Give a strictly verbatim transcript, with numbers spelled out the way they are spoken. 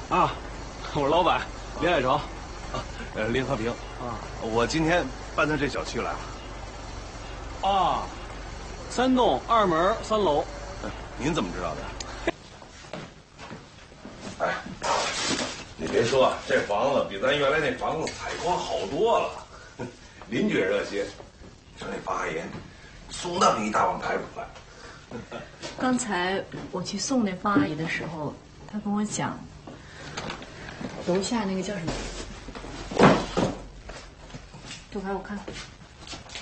啊，我是老板林海成， 呃，林和平啊， 我今天搬到这小区来了。 啊，三栋二门三楼。 您怎么知道的？哎，你别说，这房子比咱原来那房子采光好多了，邻居也热心。你说那房阿姨送那么一大碗排骨饭。 刚才我去送那方阿姨的时候，她跟我讲，楼下那个叫什么？走开，我看。